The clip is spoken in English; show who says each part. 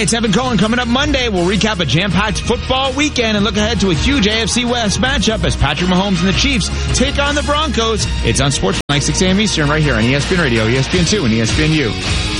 Speaker 1: it's Evan Cohen. Coming up Monday, we'll recap a jam-packed football weekend and look ahead to a huge AFC West matchup as Patrick Mahomes and the Chiefs take on the Broncos. It's on Sports Night, 6 a.m. Eastern, right here on ESPN Radio, ESPN2, and ESPNU.